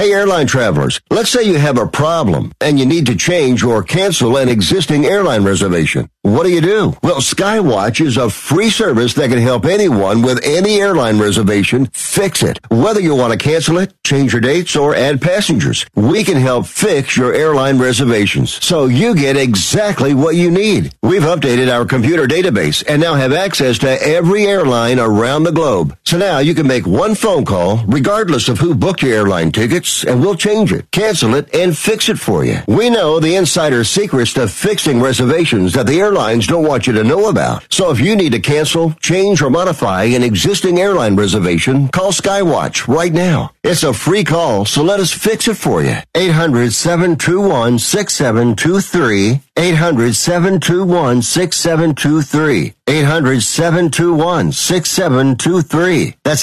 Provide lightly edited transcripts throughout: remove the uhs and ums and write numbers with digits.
Hey, airline travelers, let's say you have a problem and you need to change or cancel an existing airline reservation. What do? Well, Skywatch is a free service that can help anyone with any airline reservation fix it. Whether you want to cancel it, change your dates, or add passengers, we can help fix your airline reservations so you get exactly what you need. We've updated our computer database and now have access to every airline around the globe. So now you can make one phone call regardless of who booked your airline tickets, and we'll change it, cancel it, and fix it for you. We know the insider secrets to fixing reservations that the airlines don't want you to know about. So if you need to cancel, change, or modify an existing airline reservation, call Skywatch right now. It's a free call, so let us fix it for you. 800-721-6723. 800-721-6723. 800-721-6723. That's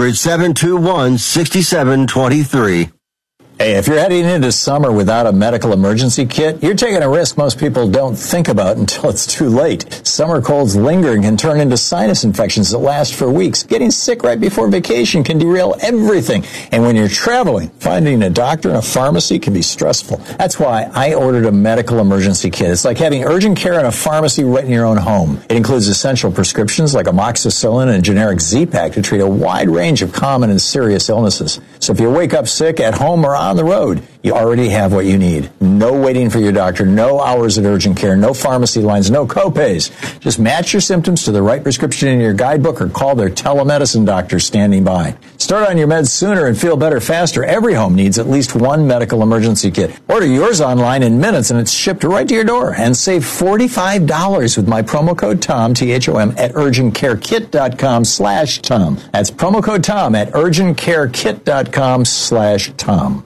800-721-6723. Hey, if you're heading into summer without a medical emergency kit, you're taking a risk most people don't think about until it's too late. Summer colds lingering can turn into sinus infections that last for weeks. Getting sick right before vacation can derail everything. And when you're traveling, finding a doctor and a pharmacy can be stressful. That's why I ordered a medical emergency kit. It's like having urgent care in a pharmacy right in your own home. It includes essential prescriptions like amoxicillin and generic Z-Pak to treat a wide range of common and serious illnesses. So if you wake up sick at home or on the road, you already have what you need. No waiting for your doctor, no hours at urgent care, no pharmacy lines, no copays. Just match your symptoms to the right prescription in your guidebook or call their telemedicine doctor standing by. Start on your meds sooner and feel better faster. Every home needs at least one medical emergency kit. Order yours online in minutes and it's shipped right to your door. And save $45 with my promo code TOM, T-H-O-M, at urgentcarekit.com/Tom. That's promo code TOM at urgentcarekit.com/Tom.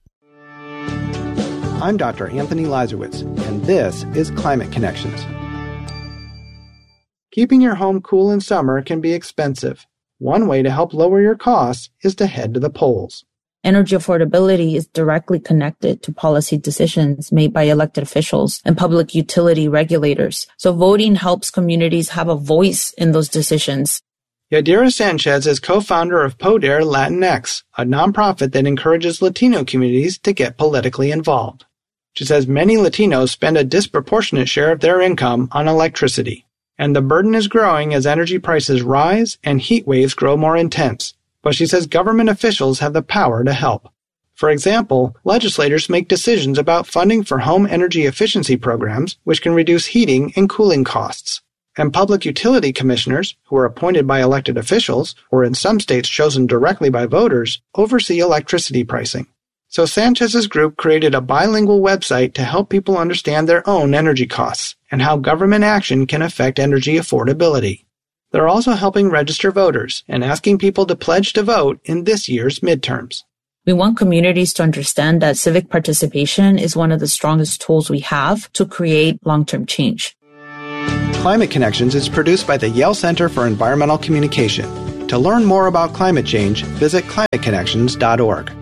I'm Dr. Anthony Lazarowitz, and this is Climate Connections. Keeping your home cool in summer can be expensive. One way to help lower your costs is to head to the polls. Energy affordability is directly connected to policy decisions made by elected officials and public utility regulators. So voting helps communities have a voice in those decisions. Yadira Sanchez is co-founder of Poder Latinx, a nonprofit that encourages Latino communities to get politically involved. She says many Latinos spend a disproportionate share of their income on electricity, and the burden is growing as energy prices rise and heat waves grow more intense. But she says government officials have the power to help. For example, legislators make decisions about funding for home energy efficiency programs, which can reduce heating and cooling costs. And public utility commissioners, who are appointed by elected officials, or in some states chosen directly by voters, oversee electricity pricing. So Sanchez's group created a bilingual website to help people understand their own energy costs and how government action can affect energy affordability. They're also helping register voters and asking people to pledge to vote in this year's midterms. We want communities to understand that civic participation is one of the strongest tools we have to create long-term change. Climate Connections is produced by the Yale Center for Environmental Communication. To learn more about climate change, visit climateconnections.org.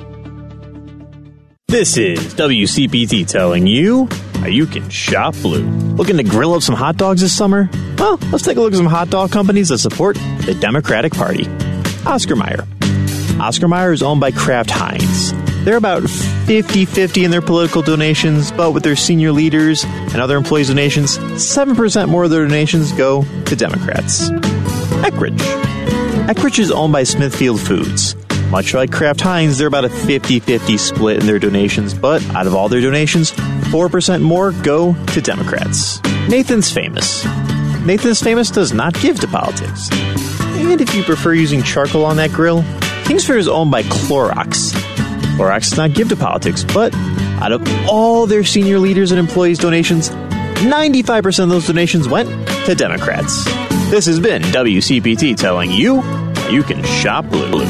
This is WCPT telling you how you can shop blue. Looking to grill up some hot dogs this summer? Well, let's take a look at some hot dog companies that support the Democratic Party. Oscar Mayer. Oscar Mayer is owned by Kraft Heinz. They're about 50-50 in their political donations, but with their senior leaders and other employees' donations, 7% more of their donations go to Democrats. Eckrich. Eckrich is owned by Smithfield Foods. Much like Kraft Heinz, they're about a 50-50 split in their donations, but out of all their donations, 4% more go to Democrats. Nathan's Famous. Nathan's Famous does not give to politics. And if you prefer using charcoal on that grill, Kingsford is owned by Clorox. Clorox does not give to politics, but out of all their senior leaders and employees' donations, 95% of those donations went to Democrats. This has been WCPT telling you you can shop blue.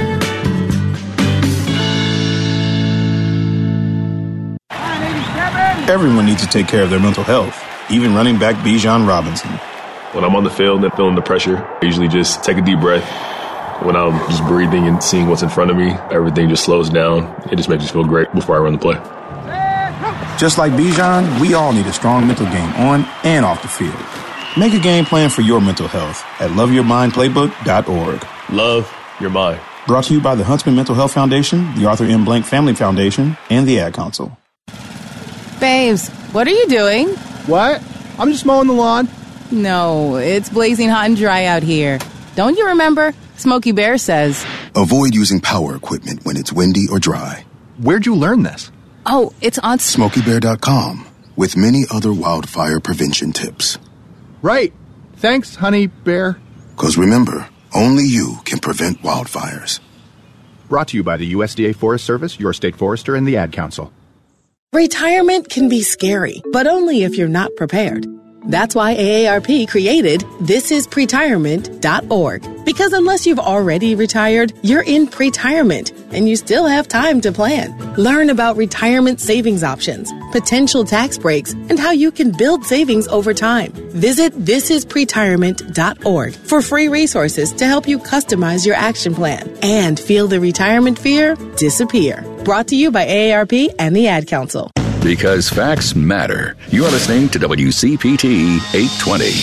Everyone needs to take care of their mental health, even running back Bijan Robinson. When I'm on the field and feeling the pressure, I usually just take a deep breath. When I'm just breathing and seeing what's in front of me, everything just slows down. It just makes me feel great before I run the play. Just like Bijan, we all need a strong mental game on and off the field. Make a game plan for your mental health at loveyourmindplaybook.org. Love your mind. Brought to you by the Huntsman Mental Health Foundation, the Arthur M. Blank Family Foundation, and the Ad Council. Babes, what are you doing? What? I'm just mowing the lawn. No, it's blazing hot and dry out here. Don't you remember? Smokey Bear says, avoid using power equipment when it's windy or dry. Where'd you learn this? Oh, it's on SmokeyBear.com, with many other wildfire prevention tips. Right. Thanks, honey bear. Because remember, only you can prevent wildfires. Brought to you by the USDA Forest Service, your state forester, and the Ad Council. Retirement can be scary, but only if you're not prepared. That's why AARP created thisispretirement.org. Because unless you've already retired, you're in pretirement, and you still have time to plan. Learn about retirement savings options, potential tax breaks, and how you can build savings over time. Visit thisispretirement.org for free resources to help you customize your action plan and feel the retirement fear disappear. Brought to you by AARP and the Ad Council. Because facts matter. You are listening to WCPT 820.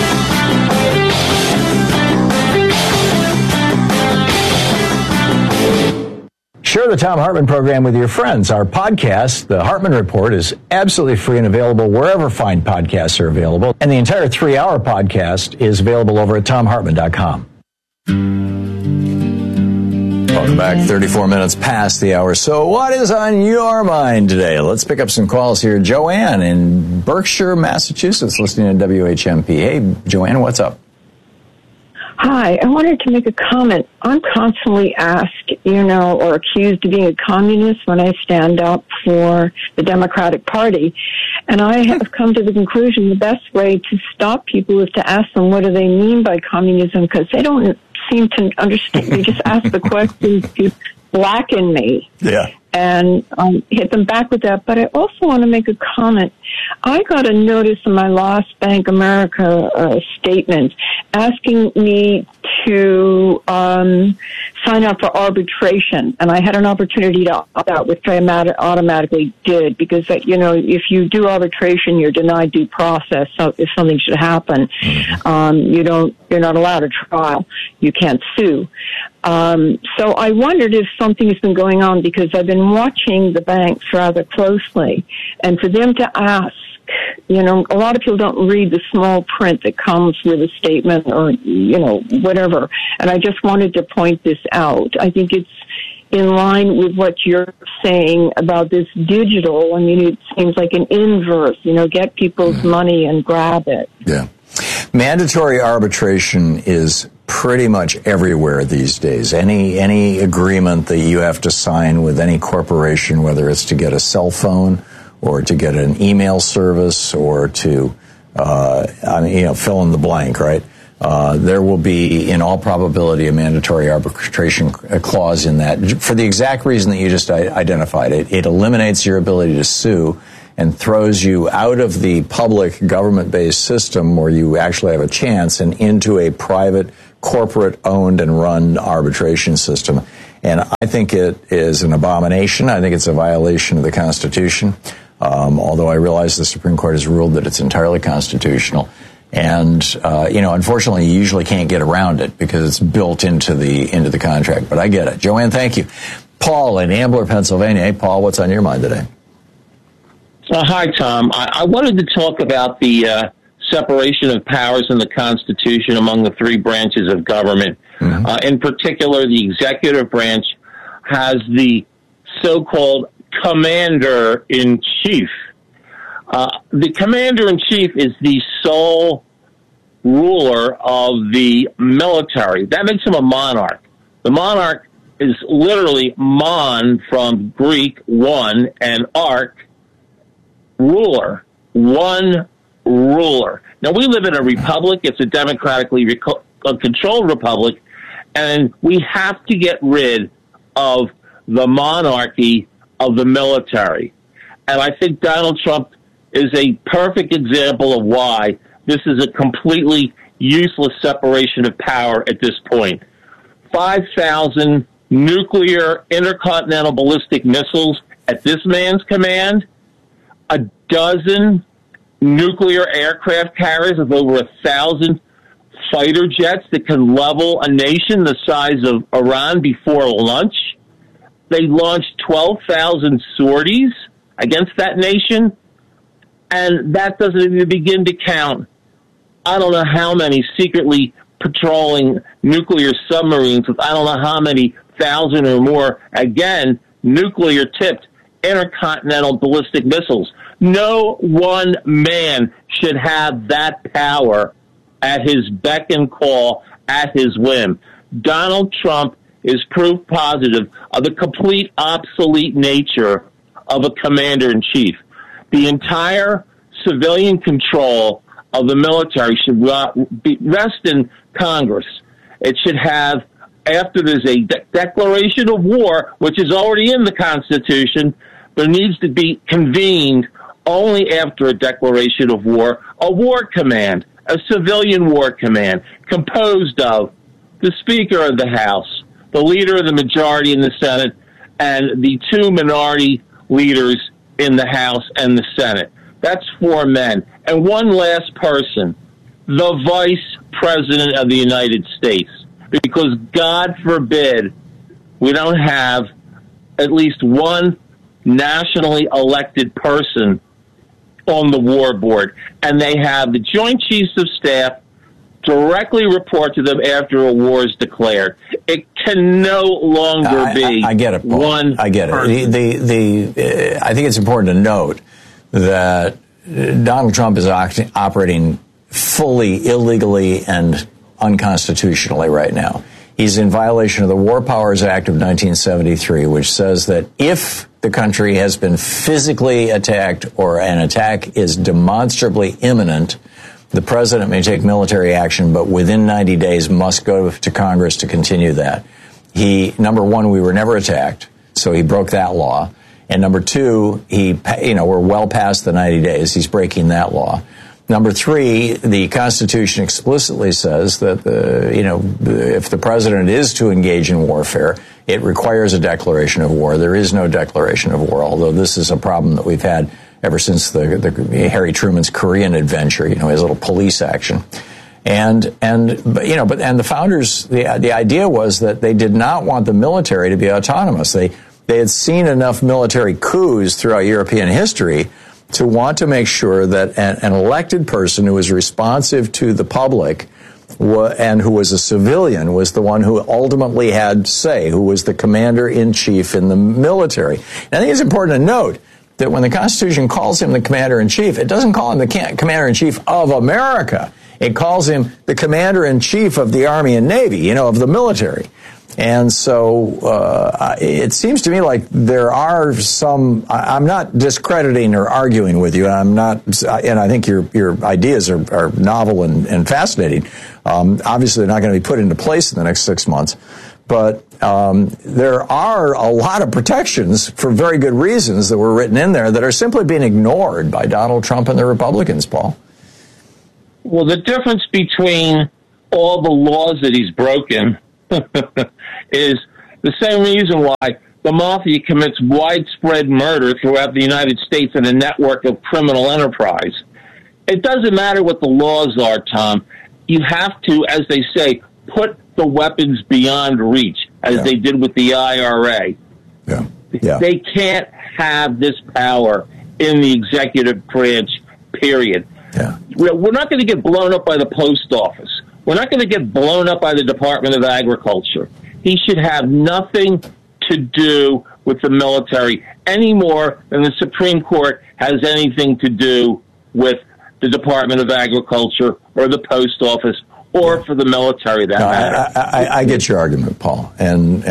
Share the Thom Hartmann program with your friends. Our podcast, The Hartmann Report, is absolutely free and available wherever fine podcasts are available. And the entire 3-hour podcast is available over at ThomHartmann.com. Welcome back. 34 minutes past the hour. So what is on your mind today? Let's pick up some calls here. Joanne in Berkshire, Massachusetts, listening to WHMP. Hey, Joanne, what's up? Hi, I wanted to make a comment. I'm constantly asked, or accused of being a communist when I stand up for the Democratic Party. And I have come to the conclusion the best way to stop people is to ask them what do they mean by communism, because they don't seem to understand. They just ask the question to blacken me. Yeah. And hit them back with that. But I also want to make a comment. I got a notice in my Lost Bank America statement asking me to sign up for arbitration, and I had an opportunity to opt out, which I automatically did, because if you do arbitration, you're denied due process. So if something should happen, you're not allowed a trial. You can't sue. So I wondered if something has been going on, because I've been watching the banks rather closely, and for them to ask, a lot of people don't read the small print that comes with a statement or, whatever. And I just wanted to point this out. I think it's in line with what you're saying about this digital. I mean, it seems like an inverse, get people's money and grab it. Yeah. Mandatory arbitration is pretty much everywhere these days. Any agreement that you have to sign with any corporation, whether it's to get a cell phone or to get an email service or to, fill in the blank, right? There will be, in all probability, a mandatory arbitration clause in that for the exact reason that you just identified. It eliminates your ability to sue and throws you out of the public government-based system where you actually have a chance and into a private, corporate-owned and run arbitration system. And I think it is an abomination. I think it's a violation of the Constitution, although I realize the Supreme Court has ruled that it's entirely constitutional. And, unfortunately, you usually can't get around it because it's built into the contract. But I get it. Joanne, thank you. Paul in Ambler, Pennsylvania. Hey, Paul, what's on your mind today? Hi, Tom. I wanted to talk about the separation of powers in the Constitution among the three branches of government. Mm-hmm. In particular, the executive branch has the so-called commander-in-chief. The commander-in-chief is the sole ruler of the military. That makes him a monarch. The monarch is literally mon from Greek, one, and arch, ruler. One ruler. Now, we live in a republic. It's a democratically controlled republic, and we have to get rid of the monarchy of the military. And I think Donald Trump is a perfect example of why this is a completely useless separation of power at this point. 5,000 nuclear intercontinental ballistic missiles at this man's command, a dozen nuclear aircraft carriers of over 1,000 fighter jets that can level a nation the size of Iran before lunch. They launched 12,000 sorties against that nation, and that doesn't even begin to count. I don't know how many secretly patrolling nuclear submarines with I don't know how many thousand or more, again, nuclear-tipped intercontinental ballistic missiles. No one man should have that power at his beck and call, at his whim. Donald Trump is proof positive of the complete obsolete nature of a commander-in-chief. The entire civilian control of the military should rest in Congress. It should have, after there's a declaration of war, which is already in the Constitution, there needs to be convened only after a declaration of war, a war command, a civilian war command, composed of the Speaker of the House, the leader of the majority in the Senate, and the two minority leaders in the House and the Senate. That's 4 men. And one last person, the Vice President of the United States. Because God forbid we don't have at least one nationally elected person on the war board. And they have the Joint Chiefs of Staff directly report to them after a war is declared. It can no longer be. I get it, Paul. I get it. I think it's important to note that Donald Trump is operating fully illegally and unconstitutionally right now. He's in violation of the War Powers Act of 1973, which says that if the country has been physically attacked or an attack is demonstrably imminent, the president may take military action, but within 90 days must go to Congress to continue that. Number one, we were never attacked, so he broke that law. And number two, we're well past the 90 days. He's breaking that law. Number three, the Constitution explicitly says that if the president is to engage in warfare, it requires a declaration of war. There is no declaration of war, although this is a problem that we've had ever since the Harry Truman's Korean adventure, his little police action. And the founders, the idea was that they did not want the military to be autonomous. They had seen enough military coups throughout European history to want to make sure that an elected person who was responsive to the public and who was a civilian was the one who ultimately had say, who was the commander-in-chief in the military. And I think it's important to note that when the Constitution calls him the commander-in-chief, it doesn't call him the commander-in-chief of America. It calls him the commander-in-chief of the Army and Navy, of the military. And so it seems to me like there are some. I'm not discrediting or arguing with you. I'm not, and I think your ideas are novel and fascinating. Obviously, they're not going to be put into place in the next 6 months, but there are a lot of protections for very good reasons that were written in there that are simply being ignored by Donald Trump and the Republicans, Paul. Well, the difference between all the laws that he's broken is the same reason why the mafia commits widespread murder throughout the United States in a network of criminal enterprise. It doesn't matter what the laws are, Tom. You have to, as they say, put the weapons beyond reach, as they did with the IRA. Yeah. They can't have this power in the executive branch, period. Yeah. We're not going to get blown up by the post office. We're not going to get blown up by the Department of Agriculture. He should have nothing to do with the military any more than the Supreme Court has anything to do with the Department of Agriculture or the post office or for the military. I get your argument, Paul, and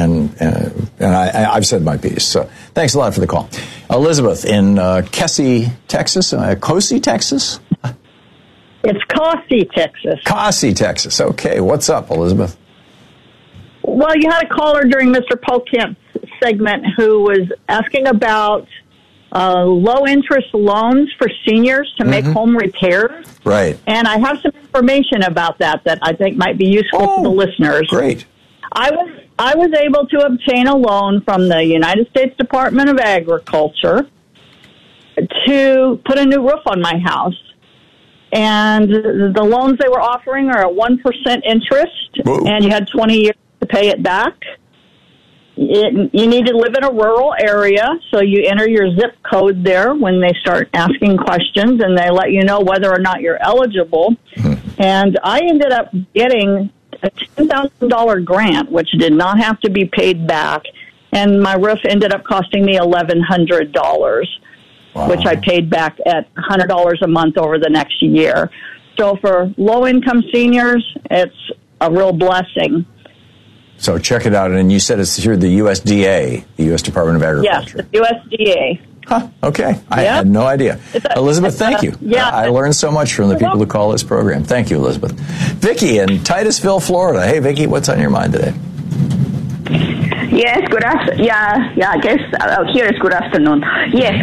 I've said my piece. So thanks a lot for the call. Elizabeth in Kossi, Texas. Kossi, Texas? It's Kossi, Texas. Kossi, Texas. Okay, what's up, Elizabeth? Well, you had a caller during Mr. Polkamp's segment who was asking about low-interest loans for seniors to make home repairs. Right. And I have some information about that I think might be useful to the listeners. Great. I was able to obtain a loan from the United States Department of Agriculture to put a new roof on my house. and the loans they were offering are at 1% interest, and you had 20 years to pay it back. You need to live in a rural area, so you enter your zip code there when they start asking questions, and they let you know whether or not you're eligible. And I ended up getting a $10,000 grant, which did not have to be paid back, and my roof ended up costing me $1,100, which I paid back at $100 a month over the next year. So for low-income seniors, it's a real blessing. So check it out. And you said it's through the USDA, the U.S. Department of Agriculture. Yes, the USDA. Huh, okay. I had no idea. Elizabeth, thank you. I learned so much from the people who call this program. Thank you, Elizabeth. Vicki in Titusville, Florida. Hey, Vicki, what's on your mind today? Yes, good afternoon. Yeah, I guess here is good afternoon. Yes,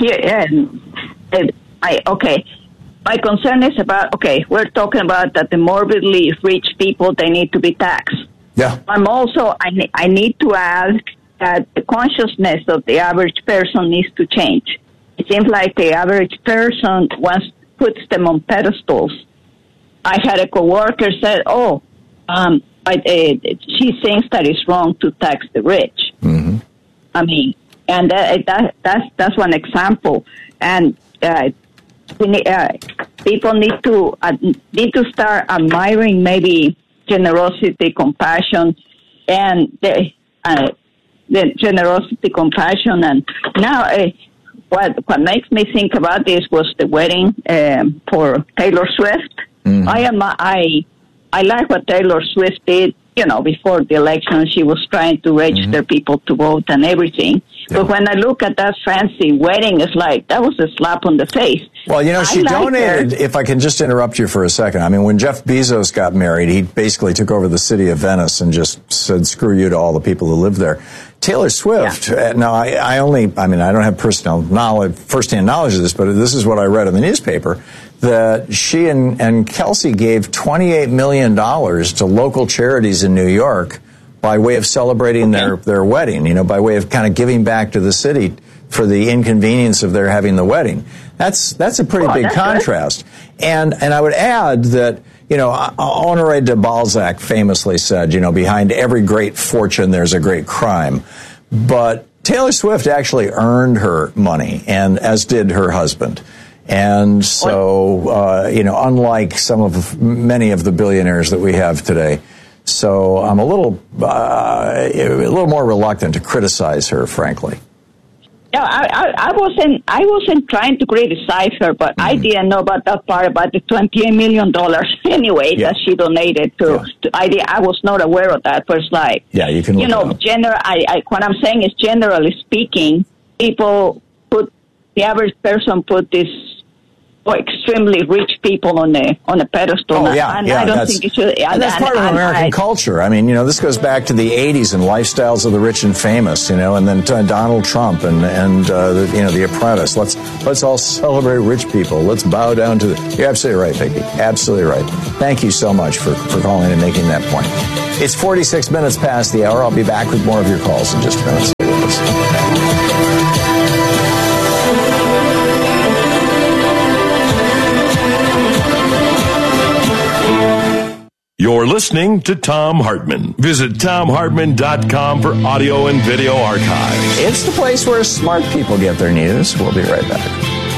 okay. My concern is about, we're talking about that the morbidly rich people, they need to be taxed. Yeah. I'm also, I need to ask that the consciousness of the average person needs to change. It seems like the average person puts them on pedestals. I had a coworker said, she thinks that it's wrong to tax the rich. Mm-hmm. I mean, and that's one example. And people need to start admiring maybe generosity, compassion, and the generosity, compassion, and now what makes me think about this was the wedding for Taylor Swift. Mm-hmm. I like what Taylor Swift did. Before the election, she was trying to register people to vote and everything. Yeah. But when I look at that fancy wedding, it's like, that was a slap on the face. Well, she donated, if I can just interrupt you for a second. I mean, when Jeff Bezos got married, he basically took over the city of Venice and just said, screw you to all the people who live there. Taylor Swift, now I don't have firsthand knowledge of this, but this is what I read in the newspaper, that she and Kelsey gave $28 million to local charities in New York by way of celebrating their wedding, by way of kind of giving back to the city for the inconvenience of their having the wedding. That's a pretty big contrast. And I would add that, Honoré de Balzac famously said, behind every great fortune there's a great crime. But Taylor Swift actually earned her money, and as did her husband. And so, unlike many of the billionaires that we have today, so I'm a little more reluctant to criticize her, frankly. No, I wasn't trying to criticize her, but I didn't know about that part about the $28 million anyway that she donated to. I was not aware of that. But it's like, you can look it up. What I'm saying is, generally speaking, the average person put this extremely rich people on a pedestal. I don't think it should. And that's part of American culture. I mean, this goes back to the 80s and lifestyles of the rich and famous, and then Donald Trump and The Apprentice. Let's all celebrate rich people. Let's bow down to You're absolutely right, Vicki. Absolutely right. Thank you so much for calling and making that point. It's 46 minutes past the hour. I'll be back with more of your calls in just a minute. Stay with us. You're listening to Thom Hartmann. Visit ThomHartmann.com for audio and video archives. It's the place where smart people get their news. We'll be right back.